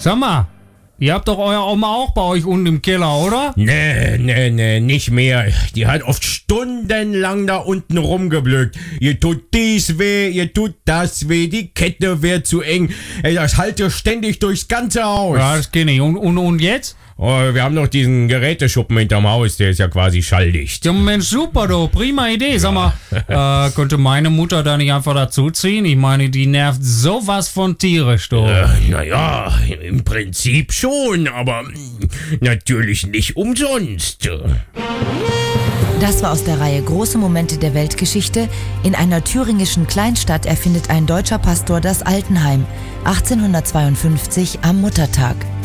Sag mal, ihr habt doch euer Oma auch bei euch unten im Keller, oder? Nee, nicht mehr. Die hat oft stundenlang da unten rumgeblökt. Ihr tut dies weh, ihr tut das weh, die Kette wird zu eng. Ey, das halte ständig durchs ganze Haus. Ja, das kenn ich. Und jetzt? Oh, wir haben noch diesen Geräteschuppen hinterm Haus, der ist ja quasi schalldicht. Ja, Mensch, super, du. Prima Idee. Sag mal, könnte meine Mutter da nicht einfach dazuziehen? Ich meine, die nervt sowas von tierisch, du. Naja, im Prinzip schon, aber natürlich nicht umsonst. Das war aus der Reihe Große Momente der Weltgeschichte. In einer thüringischen Kleinstadt erfindet ein deutscher Pastor das Altenheim. 1852 am Muttertag.